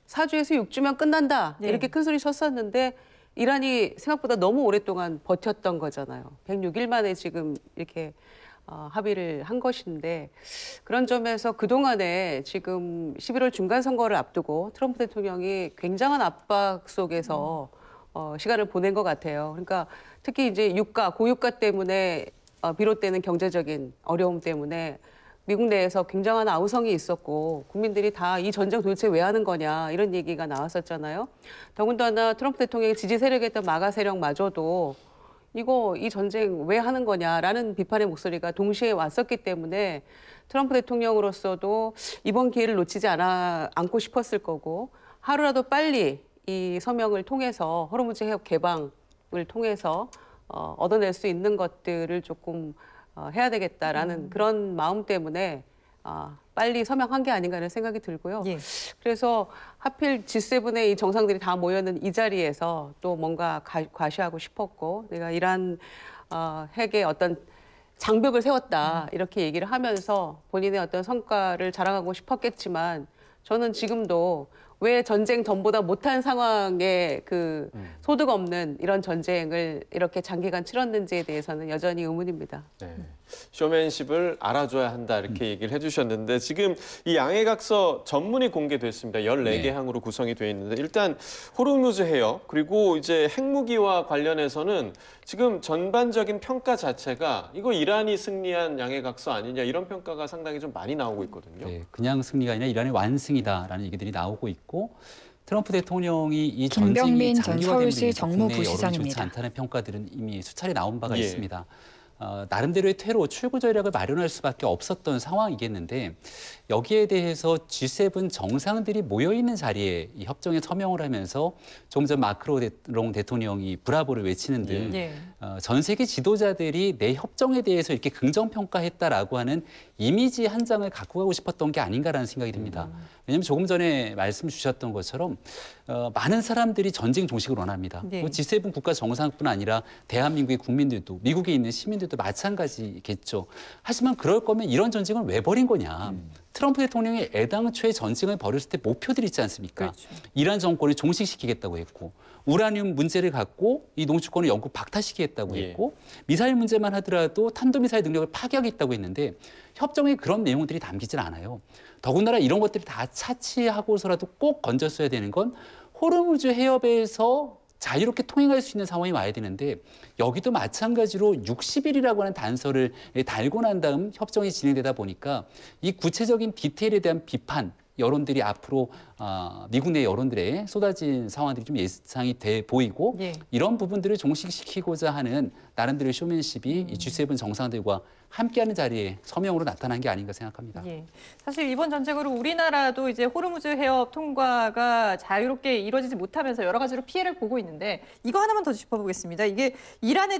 4주에서 6주면 끝난다. 네. 이렇게 큰 소리 쳤었는데 이란이 생각보다 너무 오랫동안 버텼던 거잖아요. 106일 만에 지금 이렇게 합의를 한 것인데 그런 점에서 그동안에 지금 11월 중간 선거를 앞두고 트럼프 대통령이 굉장한 압박 속에서 시간을 보낸 것 같아요. 그러니까 특히 이제 고유가 때문에 비롯되는 경제적인 어려움 때문에 미국 내에서 굉장한 아우성이 있었고 국민들이 다 이 전쟁 도대체 왜 하는 거냐 이런 얘기가 나왔었잖아요. 더군다나 트럼프 대통령의 지지 세력이었던 마가 세력마저도 이 전쟁 왜 하는 거냐라는 비판의 목소리가 동시에 왔었기 때문에 트럼프 대통령으로서도 이번 기회를 놓치지 않고 싶었을 거고 하루라도 빨리 이 서명을 통해서 호르무즈 해협 개방을 통해서 얻어낼 수 있는 것들을 조금 해야 되겠다라는 그런 마음 때문에 빨리 서명한 게 아닌가 하는 생각이 들고요. 예. 그래서 하필 G7의 이 정상들이 다 모여있는 이 자리에서 또 뭔가 과시하고 싶었고 내가 이란 핵의 어떤 장벽을 세웠다 이렇게 얘기를 하면서 본인의 어떤 성과를 자랑하고 싶었겠지만 저는 지금도 왜 전쟁 전보다 못한 상황에 그 소득 없는 이런 전쟁을 이렇게 장기간 치렀는지에 대해서는 여전히 의문입니다. 네. 쇼맨십을 알아줘야 한다 이렇게 얘기를 해주셨는데 지금 이 양해각서 전문이 공개됐습니다. 14개 항으로 구성이 되어 있는데 일단 호르무즈 해협 그리고 이제 핵무기와 관련해서는 지금 전반적인 평가 자체가 이거 이란이 승리한 양해각서 아니냐 이런 평가가 상당히 좀 많이 나오고 있거든요. 네, 그냥 승리가 아니라 이란의 완승이다라는 얘기들이 나오고 있고 트럼프 대통령이 이 전쟁이 김병민 전 장기화되는 서울시 국내 여론이 좋지 정무부시장입니다. 않다는 평가들은 이미 수차례 나온 바가 예. 있습니다. 나름대로의 퇴로, 출구 전략을 마련할 수밖에 없었던 상황이겠는데 여기에 대해서 G7 정상들이 모여있는 자리에 이 협정에 서명을 하면서 조금 전 마크롱 대통령이 브라보를 외치는 등 예. 전 세계 지도자들이 내 협정에 대해서 이렇게 긍정평가했다라고 하는 이미지 한 장을 갖고 가고 싶었던 게 아닌가라는 생각이 듭니다. 왜냐하면 조금 전에 말씀 주셨던 것처럼 많은 사람들이 전쟁 종식을 원합니다. 네. G7 국가 정상뿐 아니라 대한민국의 국민들도 미국에 있는 시민들도 마찬가지겠죠. 하지만 그럴 거면 이런 전쟁을 왜 벌인 거냐. 트럼프 대통령이 애당초에 전쟁을 벌였을 때 목표들이 있지 않습니까? 그렇죠. 이란 정권을 종식시키겠다고 했고 우라늄 문제를 갖고 이 농축권을 영국 박탈시키겠다고 예. 했고 미사일 문제만 하더라도 탄도미사일 능력을 파괴하겠다고 했는데 협정에 그런 내용들이 담기질 않아요. 더군다나 이런 것들이 다 차치하고서라도 꼭 건졌어야 되는 건 호르무즈 해협에서 자유롭게 통행할 수 있는 상황이 와야 되는데 여기도 마찬가지로 60일이라고 하는 단서를 달고 난 다음 협정이 진행되다 보니까 이 구체적인 디테일에 대한 비판 여론들이 앞으로 미국 내 여론들에 쏟아진 상황들이 좀 예상이 돼 보이고 예. 이런 부분들을 종식시키고자 하는 나름대로의 쇼맨십이 이 G7 정상들과 함께하는 자리에 서명으로 나타난 게 아닌가 생각합니다. 예. 사실 이번 전쟁으로 우리나라도 이제 호르무즈 해협 통과가 자유롭게 이루어지지 못하면서 여러 가지로 피해를 보고 있는데 이거 하나만 더 짚어보겠습니다. 이게 이란의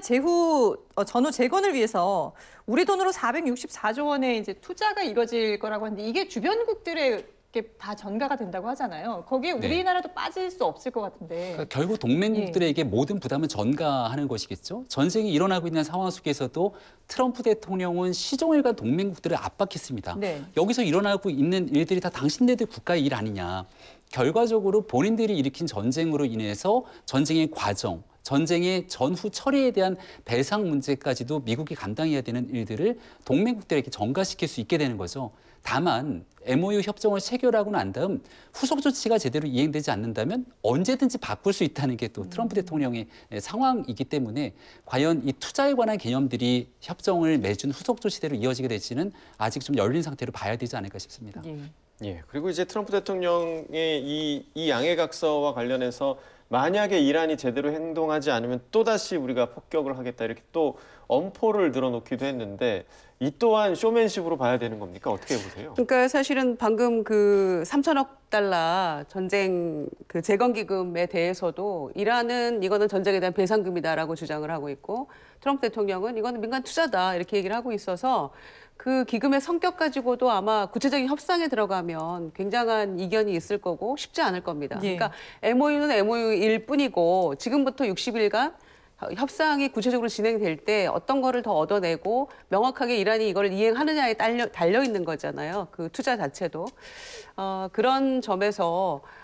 전후 재건을 위해서 우리 돈으로 464조 원의 이제 투자가 이루어질 거라고 하는데 이게 주변국들의 다 전가가 된다고 하잖아요. 거기에 우리나라도 빠질 수 없을 것 같은데. 그러니까 결국 동맹국들에게 모든 부담은 전가하는 것이겠죠. 전쟁이 일어나고 있는 상황 속에서도 트럼프 대통령은 시종일 간 동맹국들을 압박했습니다. 네. 여기서 일어나고 있는 일들이 다 당신네들 국가의 일 아니냐. 결과적으로 본인들이 일으킨 전쟁으로 인해서 전쟁의 과정, 전쟁의 전후 처리에 대한 배상 문제까지도 미국이 감당해야 되는 일들을 동맹국들에게 전가시킬 수 있게 되는 거죠. 다만 MOU 협정을 체결하고 난 다음 후속 조치가 제대로 이행되지 않는다면 언제든지 바꿀 수 있다는 게 또 트럼프 대통령의 상황이기 때문에 과연 이 투자에 관한 개념들이 협정을 맺은 후속 조치대로 이어지게 될지는 아직 좀 열린 상태로 봐야 되지 않을까 싶습니다. 예. 예, 그리고 이제 트럼프 대통령의 이 양해각서와 관련해서 만약에 이란이 제대로 행동하지 않으면 또다시 우리가 폭격을 하겠다 이렇게 또 엄포를 늘어놓기도 했는데 이 또한 쇼맨십으로 봐야 되는 겁니까? 어떻게 보세요? 그러니까 사실은 방금 그 3천억 달러 전쟁 그 재건 기금에 대해서도 이란은 이거는 전쟁에 대한 배상금이다라고 주장을 하고 있고 트럼프 대통령은 이거는 민간 투자다 이렇게 얘기를 하고 있어서 그 기금의 성격 가지고도 아마 구체적인 협상에 들어가면 굉장한 이견이 있을 거고 쉽지 않을 겁니다. 예. 그러니까 MOU는 MOU일 뿐이고 지금부터 60일간 협상이 구체적으로 진행될 때 어떤 거를 더 얻어내고 명확하게 이란이 이걸 이행하느냐에 달려 있는 거잖아요. 그 투자 자체도. 그런 점에서